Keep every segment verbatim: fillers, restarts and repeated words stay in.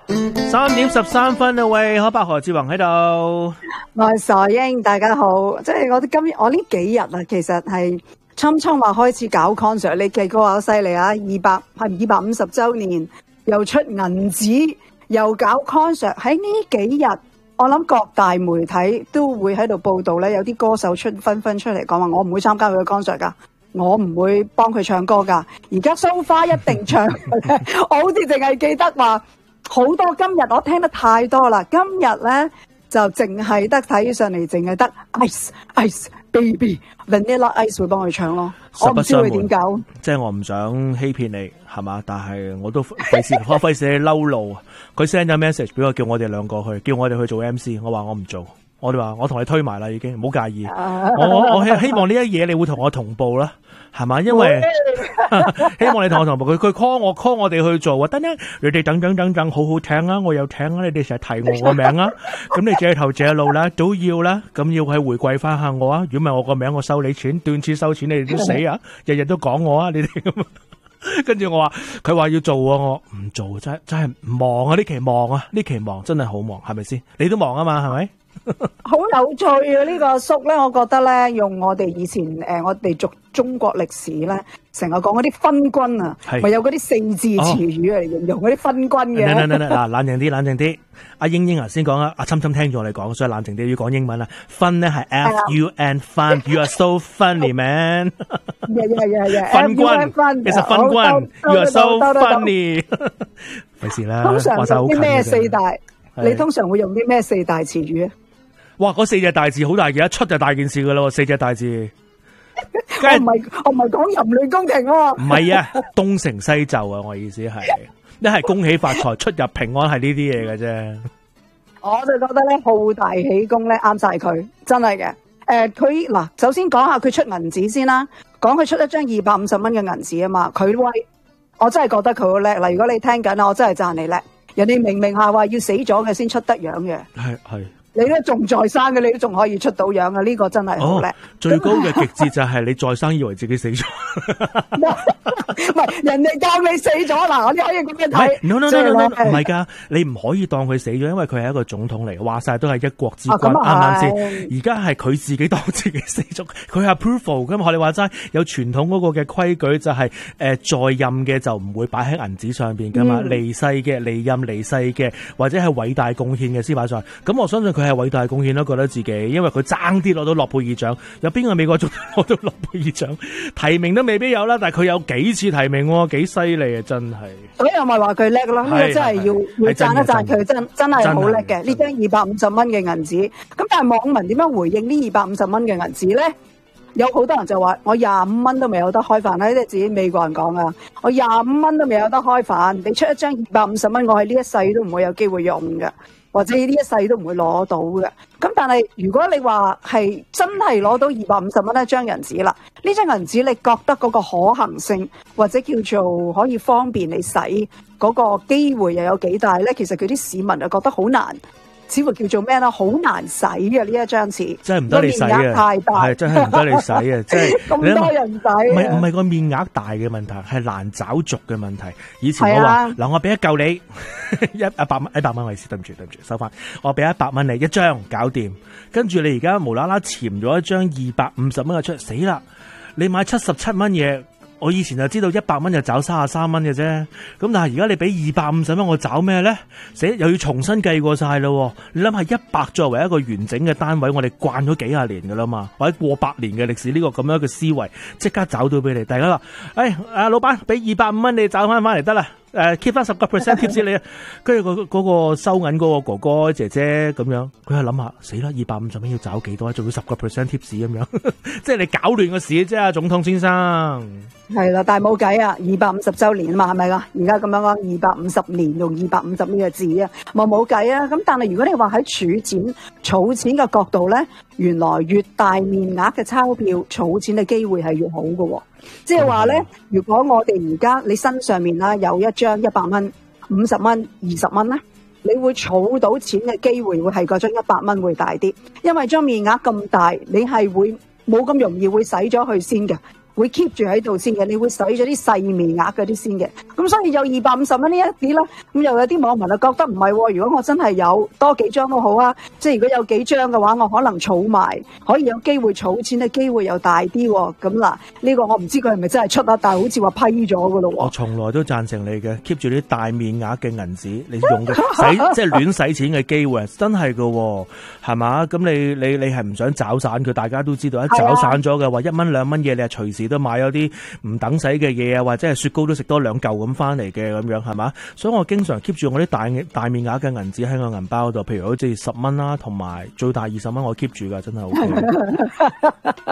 三點十三分啊！喂，可伯何志宏喺度， 我係傻英，大家好。即係我哋今我呢幾日啊，其實係匆匆話開始搞 concert，你記過好犀利啊！二百係二百五十周年，又出銀紙，又搞 concert。喺呢幾日，我諗各大媒體都會喺度報道咧，有啲歌手出紛紛出嚟講話，我唔會參加佢嘅 concert 噶，我唔會幫佢唱歌噶。而家 so far 一定唱，我好似淨係記得話。好多今日我聽得太多啦，今日咧就淨係得睇上嚟，淨係得 ice ice baby vanilla ice 會幫佢唱咯。我唔知佢點搞， 即係我唔想欺騙你係嘛，但係我都費事，我費事你嬲路。佢 send 咗 message 俾我，叫我哋兩個去，叫我哋去做 M C。我話我唔做，我哋話我同你推埋啦，已經唔好介意。Uh, 我我希希望呢一嘢你會同我同步啦。係嘛？因為希望你同我同步，佢佢 call 我 call 我哋去做啊！等等，你哋等等等等，好好聽啊！我有聽啊！你哋成日提我個名啊！咁你借頭借路啦，都要啦！咁要係回饋翻下我啊！如果唔係我個名，我收你錢，斷次收錢，你哋都死啊！日日都講我啊！你哋咁，跟住我話佢話要做啊，我唔做，真真係忙啊！呢期忙啊！呢期忙真係好忙，係咪先？你都忙啊嘛，係咪？ 好有趣啊！呢、這個叔咧，我覺得咧，用我哋以前誒、呃，我哋讀中國歷史咧，成日講嗰啲分軍啊，咪有嗰啲四字詞語嚟形容嗰啲分軍嘅。 嗱，冷靜啲，冷靜啲。阿英英啊，先講啊，阿侵侵聽住我哋講，所以冷靜啲，要講英文啦。分咧係 F U N fun，You are so funny man。 係係係係。 分軍，其實分軍，You are so funny。費事啦， 通常用啲咩四大？ 你通常會用啲咩四大詞語啊？ 哇！嗰四隻大字好大嘅，一出就大件事噶啦，四隻大字。 我唔係我唔係講淫亂宮廷喎。唔係啊，東成西就啊！我意思係，一係恭喜發財、出入平安，係呢啲嘢嘅啫。 我就覺得咧，好大喜功咧，啱晒佢，真係嘅。誒、呃，佢嗱，首先講下佢出銀紙先啦，講佢出一張二百五十蚊嘅銀紙啊嘛，佢威，我真係覺得佢好叻。嗱，如果你聽緊啊，我真係讚你叻。人哋明明係話要死咗嘅先出得樣嘅，係係。你都仲在生嘅，你都仲可以出到樣嘅，呢、這個真係好叻。 最高嘅極致就係你在生以為自己死咗， 唔係人哋當你死咗嗱，你可以咁樣睇。 no no no no no，唔係噶，你唔可以當佢死咗，因為佢係一個總統嚟，話晒都係一國之君，啱啱先？而家係佢自己當自己死咗，佢係 approval 咁。我哋話齋有傳統嗰個嘅規矩就係、是、誒、呃、在任嘅就唔會擺喺銀紙上邊噶嘛，離、嗯、世嘅離任離世嘅或者係偉大貢獻嘅先擺上。咁我相信佢係偉大貢獻咯，覺得自己，因為佢爭啲攞到諾貝爾獎，有邊個美國總統攞到諾貝爾獎？提名都未必有啦，但係佢有幾次提名，幾犀利啊！真係， 所以我咪話佢叻咯，呢個真係要要讚一讚佢，真真係好叻嘅。呢張二百五十蚊嘅銀紙，咁但係網民點樣回應呢二百五十蚊嘅銀紙咧？有好多人就話我廿五蚊都未有得開飯啦，呢啲自己美國人講啊，我廿五蚊都未有得開飯，你出一張二百五十蚊，我係呢一世都唔會有機會用嘅。或者呢一世都唔會攞到嘅，咁但係如果你話係真係攞到二百五十蚊一張銀紙啦，呢張銀紙你覺得嗰個可行性或者叫做可以方便你使嗰個機會又有幾大咧？其實佢啲市民就覺得好難，似乎叫做咩啦，好難使嘅呢一張錢， 真係唔得你使啊！ 面額太大， 係真係唔得你使啊！即係咁多人使， 唔係唔係個面額大嘅問題，係難找續嘅問題。以前我話嗱、啊，我俾一嚿你一一百蚊，一百蚊利是，對唔住對唔住，收翻。我俾一百蚊你一張搞掂，跟住你而家無啦啦潛咗一張二百五十蚊嘅出，死啦！你買七十七蚊嘢。我以前就知道一百蚊就找三十三蚊嘅啫，咁但係而家你俾二百五十蚊，我找咩咧？死又要重新計過晒咯。你諗下，一百作為一個完整嘅單位，我哋慣咗幾廿年噶啦嘛，或者過百年嘅歷史呢、這個咁樣嘅思維，即刻找到俾你。大家話，誒，阿老闆俾二百五蚊你找翻翻嚟得啦。誒 keep 翻十個 percent 貼士你啊，跟住嗰嗰個收銀嗰個哥哥姐姐咁樣，佢係諗下死啦，二百五十蚊要找幾多，仲要十個 percent 貼士咁樣，即係你搞亂個事啫啊，總統先生。係啦，但係冇計啊，二百五十週年啊嘛，係咪啊？而家咁樣講，二百五十年用二百五十呢個字啊，冇冇計啊。咁但係如果你話喺儲錢、儲錢嘅角度咧，原來越大面額嘅鈔票，儲錢嘅機會係越好嘅。即係話咧，如果我哋而家你身上面啦有一張一百蚊、五十蚊、二十蚊咧，你會儲到錢嘅機會會係嗰張一百蚊會大啲，因為張面額咁大，你係會冇咁容易會使咗去先嘅。 會 keep 住喺度先嘅，你會使咗啲細微額嗰啲先嘅。咁所以有二百五十蚊呢一啲咧，咁又有啲網民就覺得唔係喎，如果我真係有多幾張都好啊，即係如果有幾張嘅話，我可能儲埋，可以有機會儲錢嘅機會又大啲喎。咁嗱，呢個我唔知佢係咪真係出啊，但係好似話批咗㗎咯喎。 我從來都贊成你嘅 keep 住啲大面額嘅銀紙，你用嘅使即係亂使錢嘅機會真係㗎喎，係嘛？咁你你你係唔想找散佢？大家都知道一找散咗嘅話，一蚊兩蚊嘢你係隨時都買咗啲唔等使嘅嘢啊，或者係雪糕都食多兩嚿咁翻嚟嘅咁樣，係嘛？所以我經常 keep 住我啲大大面額嘅銀紙喺我銀包度，譬如好似十蚊啦，同埋最大二十蚊我 keep 住噶，真係 OK。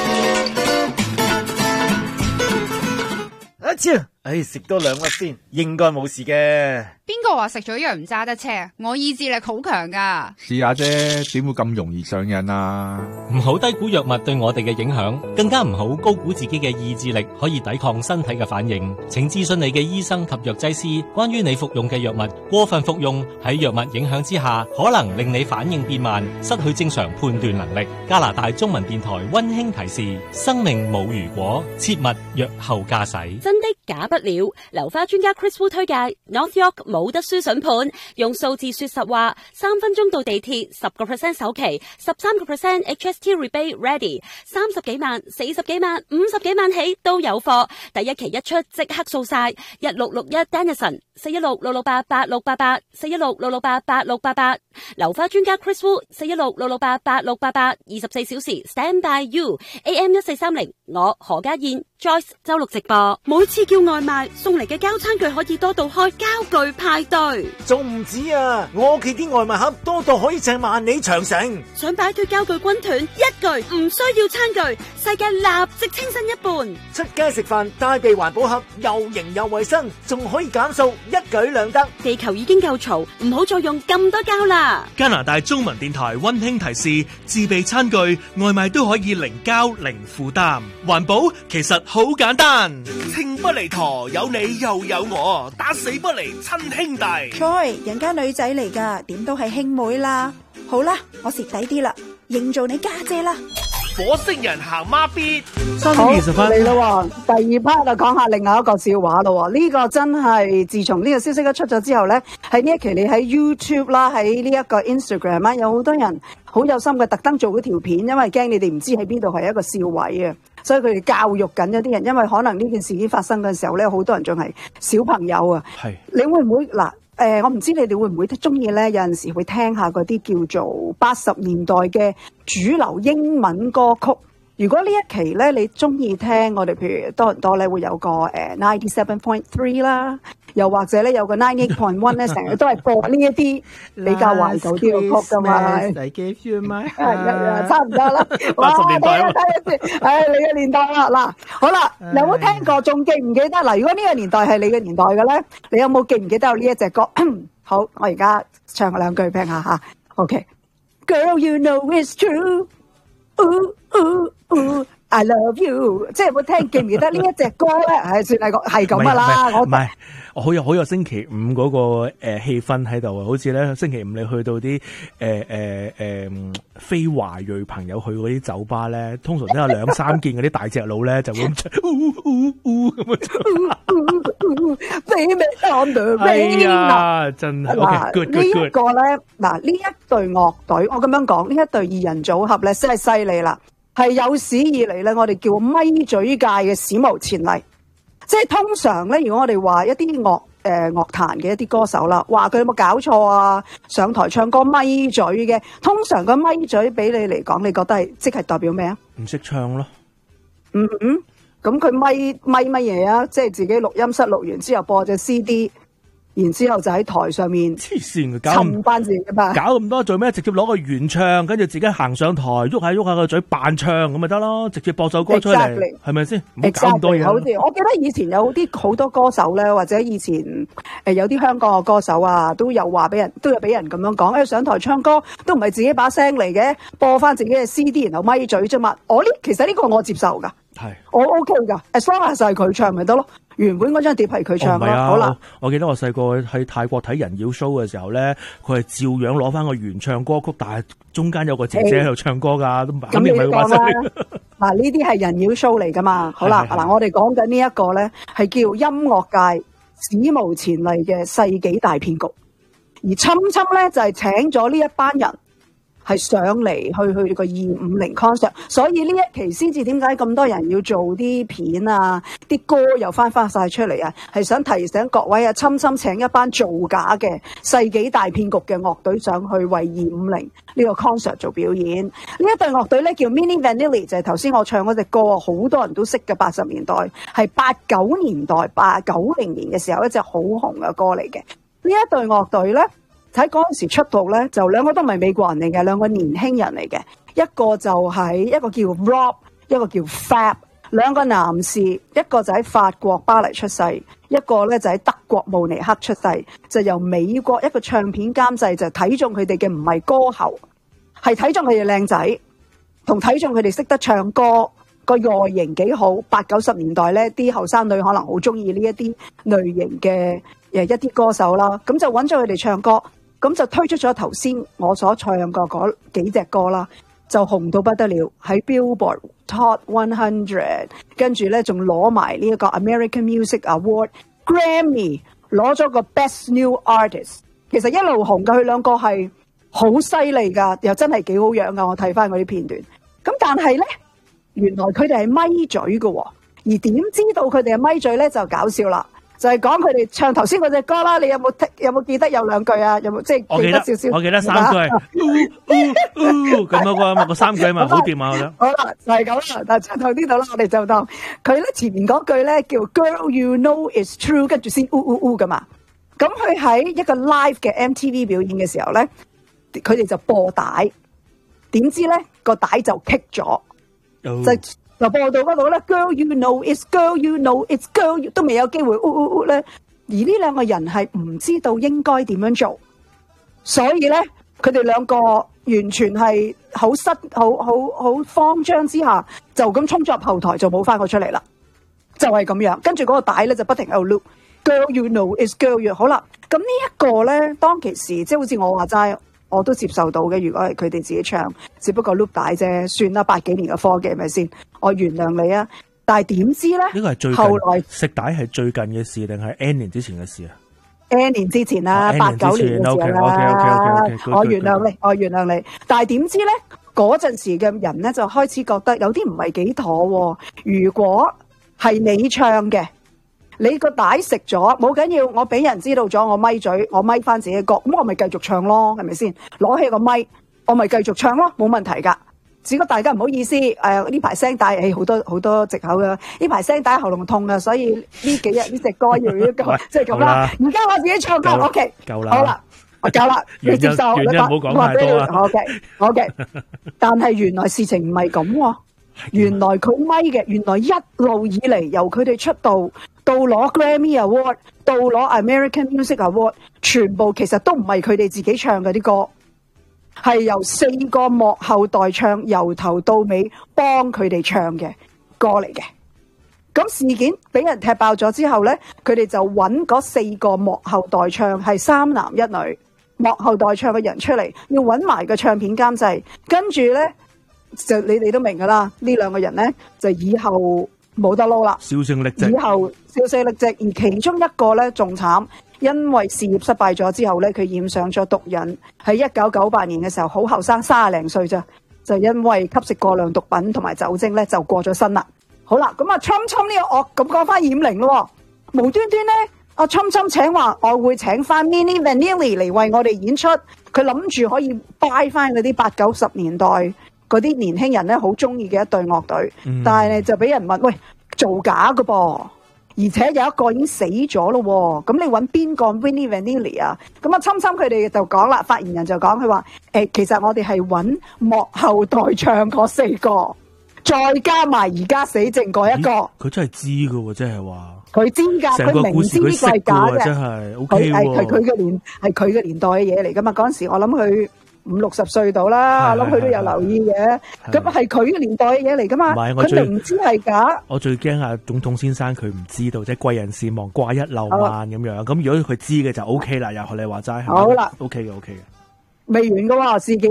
阿超，唉，食多兩粒先，應該冇事嘅。 邊個話食咗藥唔揸得車？我意志力好強噶。 試下啫，點會咁容易上癮啊？ 唔好低估藥物對我哋嘅影響，更加唔好高估自己嘅意志力可以抵抗身體嘅反應。請諮詢你嘅醫生及藥劑師，關於你服用嘅藥物。過分服用喺藥物影響之下，可能令你反應變慢，失去正常判斷能力。加拿大中文電台溫馨提示：生命冇如果，切勿藥後駕駛。 真的假不了，流花專家 Chris Wu 推介 North York 冇得輸筍盤，用數字說實話，三分鐘到地鐵，十個 percent 首期，十三個 percent H S T rebate ready，三十幾萬、四十幾萬、五十幾萬起都有貨，第一期一出即刻掃晒，一六六一 Dennison， 四一六六六八八六八八，四一六六六八八六八八，流花專家 Chris Wu， 四一六六六八八六八八，二十四小時 stand by you， A M 一四三零，我何家燕 Joyce 周六直播，每次叫外賣送嚟嘅膠餐具可以多到開膠具派對， 仲唔止啊！我屋企啲外賣盒多到可以掟萬里長城。 想擺脫膠具軍團，一句唔需要餐具，世界立即清新一半。 出街食飯帶備環保盒，又型又衛生，仲可以減數，一舉兩得。 地球已經夠嘈，唔好再用咁多膠啦。 加拿大中文電台溫馨提示：自備餐具，外賣都可以零膠零負擔，環保其實好簡單。 情不離陀，有你又有我，打死不離親兄弟。 Joy，人家女仔嚟噶，點都係兄妹啦。好啦，我蝕底啲啦，認做你家姐啦。 火星人行孖咇， 好嚟咯！第二 part 就講下另外一個笑話咯。呢、這個真係自從呢個消息一出咗之後咧，喺呢一期你喺 YouTube 啦，喺呢一個 Instagram 啦，有好多人好有心嘅特登做嗰條片，因為驚你哋唔知喺邊度係一個笑位啊，所以佢哋教育緊一啲人，因為可能呢件事件發生嘅時候咧，好多人仲係小朋友啊。係，你會唔會嗱？誒、呃，我唔知你哋會唔會中意咧？有陣時會聽下嗰啲叫做八十年代嘅主流英文歌曲。如果呢一期咧你中意聽，我哋譬如多倫多咧會有個誒 ninety seven point three 啦，又或者咧有個 ninety eight point one 咧，成日都係播呢一啲比較懷舊啲嘅曲噶嘛。I gave you my heart，差唔多啦。八十年代啊，睇下先，誒，你嘅年代啦。嗱，好啦，你有冇聽過？仲記唔記得？嗱，如果呢個年代係你嘅年代嘅咧，你有冇記唔記得有呢一隻歌？好，我而家唱兩句聽下吓。OK，Girl, you know it's true。Ooh, ooh, ooh, I love you， 即係有冇聽記唔記得呢一隻歌咧？係算係個係咁噶啦，我唔係我好有好有星期五嗰個誒氣氛喺度啊！好似咧星期五你去到啲誒誒誒非華裔朋友去嗰啲酒吧咧，通常都有兩三件嗰啲大隻佬咧就會咁唱，嗚嗚嗚咁樣唱。Baby on the rain 啊，真係嗱呢一個咧，嗱呢一隊樂隊，我咁樣講，呢一隊二人組合咧真係犀利啦，係有史以嚟咧，我哋叫咪嘴界嘅史無前例。即係通常咧，如果我哋話一啲樂誒樂壇嘅一啲歌手啦，話佢有冇搞錯啊？上台唱歌咪嘴嘅，通常個咪嘴俾你嚟講，你覺得係即係代表咩啊？唔識唱咯。嗯嗯，咁佢咪咪乜嘢啊？即係自己錄音室錄完之後播隻 C D。然之後就喺台上面黐線嘅搞咁班字嘅嘛，搞咁多做咩？直接攞個原唱，跟住自己行上台，喐下喐下個嘴扮唱咁咪得咯，直接播首歌出嚟，係咪先？唔好搞咁多嘢。好似我記得以前有啲好多歌手咧，或者以前誒、呃、有啲香港嘅歌手啊，都有話俾人，都有俾人咁樣講，誒、哎、上台唱歌都唔係自己把聲嚟嘅，播翻自己嘅 C D， 然後咪嘴啫嘛。我呢其實呢個我接受噶，係我 OK 噶，as long as係佢唱咪得咯。原本嗰張碟係佢唱啦，哦啊，好啦。我記得我細個喺泰國睇人妖 show 嘅時候咧，佢係照樣攞翻個原唱歌曲，但係中間有個姐姐喺度唱歌噶，都肯定唔係話聲。 嗱，呢啲係人妖 show 嚟噶嘛？好啦，嗱，我哋講緊呢一個咧，係叫音樂界史無前例嘅世紀大騙局。而侵侵咧就係、是、請咗呢一班人係上嚟去去個二五零 concert， 所以呢一期先至點解咁多人要做啲片啊，啲歌又翻翻晒出嚟啊，係想提醒各位啊，侵侵請一班造假嘅世紀大騙局嘅樂隊上去為二五零呢個 concert 做表演。呢一隊樂隊咧叫 Milli Vanilli， 就係頭先我唱嗰隻歌，好多人都識嘅，八十年代係八九年代八九零年嘅時候一隻好紅嘅歌嚟嘅。呢一隊樂隊咧喺嗰陣時出道咧，就兩個都唔係美國人嚟嘅，兩個年輕人嚟嘅，一個就係一個叫 Rob， 一個叫 Fab， 兩個男士，一個就喺法國巴黎出世，一個咧就喺德國慕尼黑出世，就由美國一個唱片監製就睇中佢哋嘅唔係歌喉，係睇中佢哋靚仔，同睇中佢哋識得唱歌，個外形幾好。八九十年代咧，啲後生女可能好中意呢一啲類型嘅誒一啲歌手啦，咁就揾咗佢哋唱歌。咁就推出咗頭先我所唱過嗰幾隻歌啦，就紅到不得了，喺 Billboard Top 一百，跟住咧仲攞埋呢一個 American Music Award、Grammy 攞咗個 Best New Artist。其實一路紅嘅佢兩個係好犀利噶，又真係幾好樣噶。我睇翻嗰啲片段，咁但係咧，原來佢哋係咪嘴嘅，而點知道佢哋係咪嘴咧就搞笑啦。就係講佢哋唱頭先嗰隻歌啦，你有冇聽？有冇記得有兩句啊？有冇即係記得少少？ 我記得三句，咁嗰個嘛，個三句嘛，好掂啊！我想。好啦， 就係咁啦，但係唱到呢度啦，我哋就當佢咧前面嗰句咧叫 Girl You Know It's True， 跟住先嗚嗚嗚噶嘛。咁佢喺一個 live 嘅 M T V 表演嘅時候咧，佢哋就播帶，點知咧個帶就棘咗，就。就播到嗰度咧 ，Girl you know it's girl you know it's girl you， 都未有機會，嗚嗚嗚咧。而呢兩個人係唔知道應該點樣做，所以咧佢哋兩個完全係好失、好好好慌張之下，就咁衝咗入後台，就冇翻過出嚟啦。就係、是、咁樣，跟住嗰個帶咧就不停喺度 loop，Girl you know it's girl you。好啦，咁呢一個咧，當其時即係好似我話齋。我都接受到嘅，如果係佢哋自己唱，只不過 loop 帶啫，算啦，八幾年嘅科技係咪先？我原諒你啊！但係點知咧？呢個係最近後來食帶係最近嘅事定係 N 年之前嘅事啊 ？N 年之前啦，八九年嘅事啦。我原諒你，我原諒你。但係點知咧？嗰陣時嘅人咧就開始覺得有啲唔係幾妥。如果係你唱嘅。你個帶食咗冇緊要，我俾人知道咗，我咪嘴，我咪翻自己歌，咁我咪繼續唱咯，係咪先？攞起個咪，我咪繼續唱咯，冇問題噶。只不過大家唔好意思，誒呢排聲帶，誒好多好多藉口噶。呢排聲帶喉嚨痛啊，所以呢幾日呢隻歌要一個即係咁啦。而家我自己唱歌 ，OK， 夠啦，好啦，我夠啦，你接受， 原因唔好講太多啊。 OK，OK，但係原來事情唔係咁喎。原來佢咪嘅，原來一路以嚟由佢哋出道到攞 Grammy Award， 到攞 American Music Award， 全部其實都唔係佢哋自己唱嘅啲歌，係由四個幕後代唱由頭到尾幫佢哋唱嘅歌嚟嘅。咁事件俾人踢爆咗之後呢，佢哋就揾嗰四個幕後代唱係三男一女幕後代唱嘅人出嚟，要揾埋個唱片監製，跟住呢。就你哋都明噶啦，呢兩個人咧就以後冇得撈啦， 銷聲匿跡。 以後銷聲匿跡，而其中一個咧仲慘，因為事業失敗咗之後咧，佢染上咗毒癮，喺一九九八年嘅時候，好後生，三十零歲咋，就因為吸食過量毒品同埋酒精咧，就過咗身啦。好啦，咁啊，侵侵呢個樂咁講翻二五零咯，無端端咧，阿侵侵請話我會請翻 Milli Vanilli 嚟為我哋演出，佢諗住可以掰翻嗰啲八九十年代。嗰啲年輕人咧好中意嘅一隊樂隊，嗯、但係就俾人問喂造假㗎噃，而且有一個已經死咗咯，咁你揾邊個 Milli Vanilli 啊？咁啊，侵侵佢哋就講啦，發言人就講佢話誒，其實我哋係揾幕後代唱嗰四個，再加埋而家死剩嗰一個。佢真係知㗎喎，即係話佢知㗎，佢明知呢個係假嘅， 真係 OK 喎。 係佢嘅年係佢嘅年代嘅嘢嚟㗎嘛，嗰陣時我諗佢。五六十歲到啦，我諗佢都有留意嘅。咁係佢嘅年代嘅嘢嚟噶嘛？佢明知係假。 我最驚啊，總統先生佢唔知道，即係貴人善忘，掛一漏萬咁樣。咁如果佢知嘅就 O K 啦，又學你話齋。 好啦 ，O K 嘅 O K 嘅。 未完噶喎，事件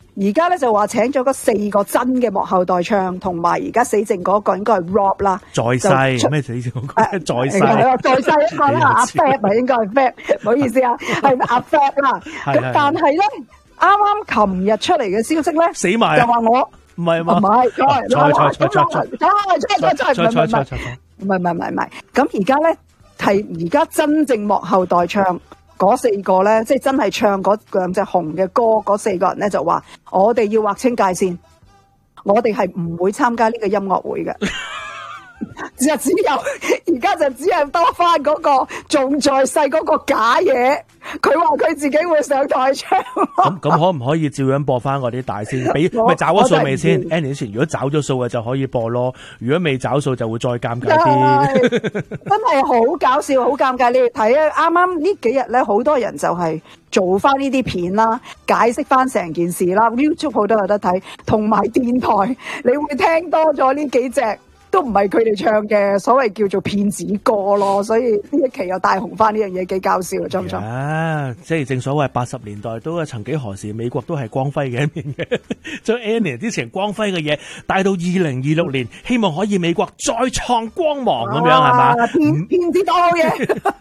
而家咧就話請咗嗰四個真嘅幕後代唱，同埋而家死剩嗰個應該係 Rob 啦， 在世咩死剩嗰個？在世係啊，在世一個啦，阿 Fab 咪應該係 Fab， 唔好意思啊，係阿 Fab 啦。咁但係咧，啱啱琴日出嚟嘅消息咧， 死埋就話我唔係嘛？ 唔係， 錯錯錯錯錯錯錯錯錯錯錯錯錯，唔係唔係唔係唔係。咁而家咧係而家真正幕後代唱。嗰四個咧，即係真係唱嗰兩隻紅嘅歌，嗰四個人咧就話：我哋要劃清界線，我哋係唔會參加呢個音樂會嘅。就只有而家就只係多翻嗰個仲在世嗰個假嘢，佢話佢自己會上台唱。 咁咁可唔可以照樣播翻嗰啲大先？俾咪找咗數未先 ？Annie 前如果找咗數嘅就可以播咯，如果未找數就會再尷尬啲。 真係好搞笑，好尷尬。你哋睇啊，啱啱呢幾日咧，好多人就係做翻呢啲片啦，解釋翻成件事啦。YouTube 好多有得睇，同埋電台你會聽多咗呢幾隻。都唔係佢哋唱嘅所謂叫做騙子歌咯，所以呢一期又大紅翻呢樣嘢，幾搞笑啊！中唔中？ 啊，即係正所謂八十年代都係曾幾何時，美國都係光輝嘅一面嘅，將 Annie 之前光輝嘅嘢帶到二零二六年，希望可以美國再創光芒咁樣係嘛？ 騙騙子多嘅。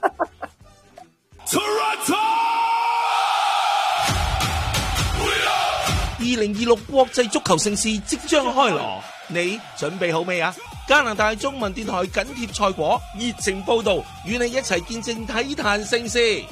二零二六國際足球盛事即將開鑼，你準備好未啊？加拿大中文電台緊貼賽果，熱情報道，與你一齊見證體壇盛事。